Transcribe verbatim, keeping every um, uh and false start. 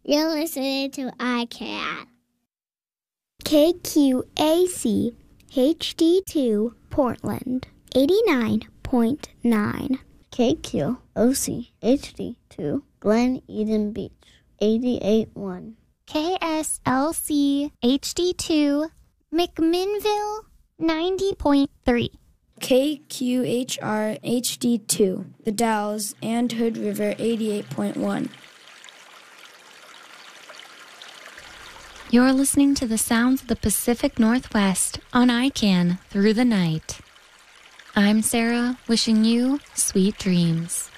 You're listening to I CAN. K Q A C H D two Portland, eighty-nine point nine. K Q O C H D two Glen Eden Beach, eighty-eight point one. K S L C H D two McMinnville, ninety point three. K Q H R H D two The Dalles and Hood River, eighty-eight point one. You're listening to the sounds of the Pacific Northwest on I CAN through the night. I'm Sarah, wishing you sweet dreams.